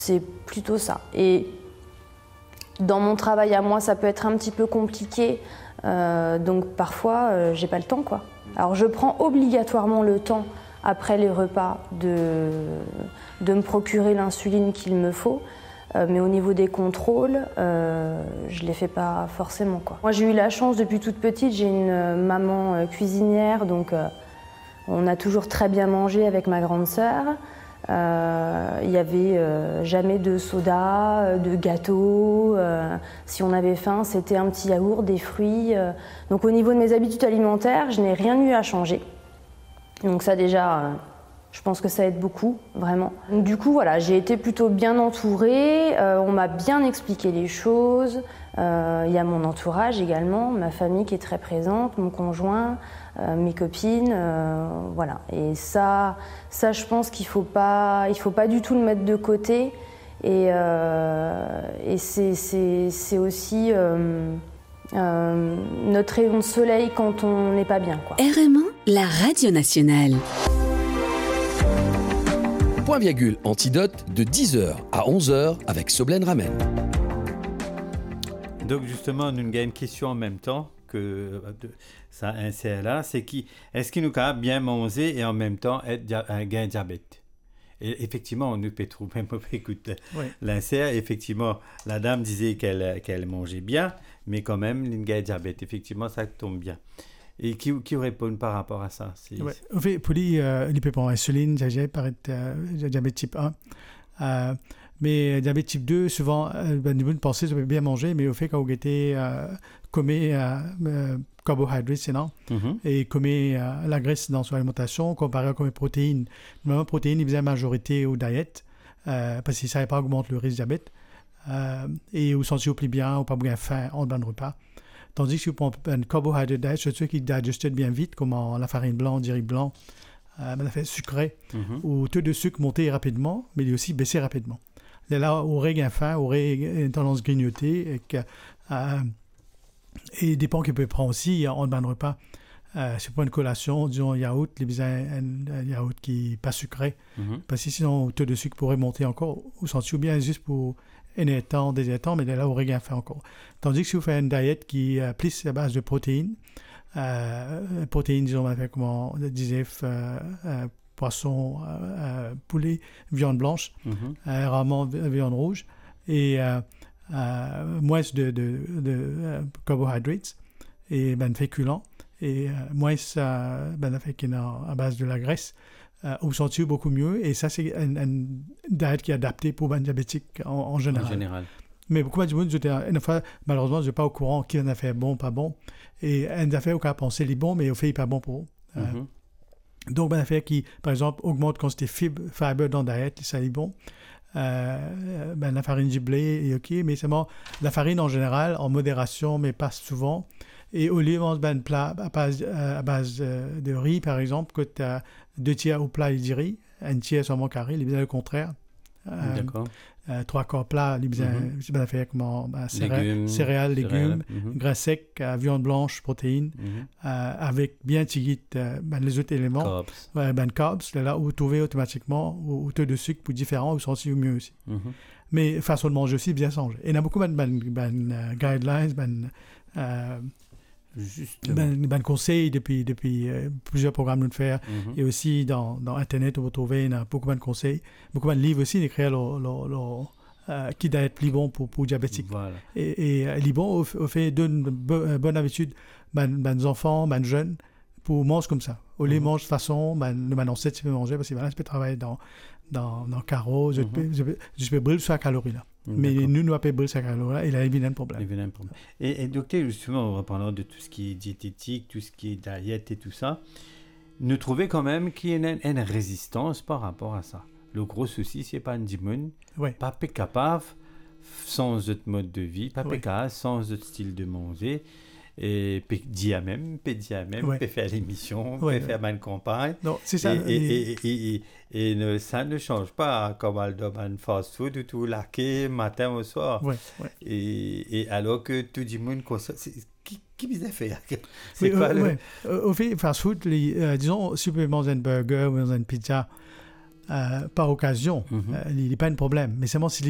C'est plutôt ça. Et dans mon travail à moi, ça peut être un petit peu compliqué. Donc parfois, j'ai pas le temps, quoi. Alors je prends obligatoirement le temps, après les repas, de me procurer l'insuline qu'il me faut. Mais au niveau des contrôles, je les fais pas forcément, quoi. Moi, j'ai eu la chance depuis toute petite, j'ai une maman cuisinière, donc on a toujours très bien mangé avec ma grande sœur. Il n'y avait jamais de soda, de gâteau. Si on avait faim, c'était un petit yaourt, des fruits. Donc au niveau de mes habitudes alimentaires, je n'ai rien eu à changer. Donc ça déjà, je pense que ça aide beaucoup, vraiment. Donc, du coup, voilà, j'ai été plutôt bien entourée. On m'a bien expliqué les choses. Il y a mon entourage également, ma famille qui est très présente, mon conjoint, mes copines, voilà. Et ça, je pense qu'il faut pas du tout le mettre de côté. Et c'est aussi notre rayon de soleil quand on n'est pas bien, quoi. RMA, la radio nationale. Point virgule antidote de 10h à 11h avec Soblen Ramen. Donc justement, on a une question en même temps que ça un CLA, c'est est-ce qu'il nous capable bien manger et en même temps être un diabète. Et effectivement, on nous peut trouver, même écoute, l'insert, effectivement, la dame disait qu'elle mangeait bien, mais quand même, il y a un diabète. Effectivement, ça tombe bien. Et qui répond par rapport à ça? En fait, pour l'hyperinsuline, j'ai paraît diabète type 1. Mais diabète type 2, souvent, nous pensons que ça peut bien manger, mais au fait, quand vous goûtez comme carbohydrates, c'est non? Et comme la graisse dans son alimentation, comparé à comme les protéines. Normalement, les protéines, ils faisaient la majorité aux diètes, parce qu'ils ne savaient pas augmenter le risque de diabète. Et vous sentez plus bien, ou pas bien faim en bas de repas. Tandis que si vous prenez un carbohydrate diet, c'est ceux qui digestent bien vite, comme la farine blanche, du riz blanc, la fait sucré, où le taux de sucre montait rapidement, mais il est aussi baissé rapidement. Là, on aurait faim, on aurait une tendance grignoter, et il dépend qu'il peut prendre aussi en bas de repas. Si vous prenez une collation, disons un yaourt, un yaourt qui n'est pas sucré, parce que sinon le taux de sucre pourrait monter encore, ou sentez-vous bien juste pour énertant, désertant, mais là, on n'aurait rien fait encore. Tandis que si vous faites une diète qui est plus à base de protéines, disons, avec, comment on disait, poisson, poulet, viande blanche, rarement viande rouge, et moins de carbohydrates et féculents, et moins avec à base de la graisse, vous sentez beaucoup mieux, et ça, c'est une diète qui est adaptée pour les diabétiques en général. Mais beaucoup de monde, une fois, malheureusement, je ne suis pas au courant qui en a fait bon, pas bon. Et une affaire où on a pensé les bons, mais au fait, il n'est pas bon pour eux. Donc, une affaire qui, par exemple, augmente la quantité de fibre dans la diète, ça est bon. La farine du blé est OK, mais seulement la farine en général, en modération, mais pas souvent. Et au lieu de manger un plat à base de riz, par exemple, que tu as 2 tiers au plat du riz, un tiers seulement carré, il est bien le contraire. D'accord. 3 quarts plats, céréales, légumes, grains secs, viande blanche, protéines, avec bien tigite les autres éléments, carbs, là où vous trouvez automatiquement au taux de sucre plus différent, vous sentez mieux aussi. Mais façon de manger aussi, bien changer. Et il y a beaucoup de guidelines, conseils depuis plusieurs programmes de faire, et aussi dans Internet où vous trouvez beaucoup de conseils, beaucoup de livres aussi écrits qui doivent être plus bons pour diabétiques. Voilà. Et les bons au fait d'une bonne habitude, les enfants, les jeunes, pour manger comme ça. Au lieu de manger de façon, on sait que tu peux manger, parce que je peux travailler dans carreau, je peux brûler sur la calorie là. Mais nous ne pouvons pas brûler sur la calorie là, il y a évidemment problème. Et docteur, justement, en reparlant de tout ce qui est diététique, tout ce qui est diète et tout ça, nous trouvons quand même qu'il y a une résistance par rapport à ça. Le gros souci, c'est pas une dimone, pas capable sans notre mode de vie, pas capable sans notre style de manger. Et pédia même, peut faire l'émission, peut faire une campagne. Non, c'est ça. Et ça ne change pas comme un fast-food ou tout laqué matin au soir. Et alors que tout le monde consomme. Qui vous a fait? Au fait, fast-food, disons, si vous pouvez manger un burger ou une pizza, par occasion, il n'est pas un problème. Mais seulement si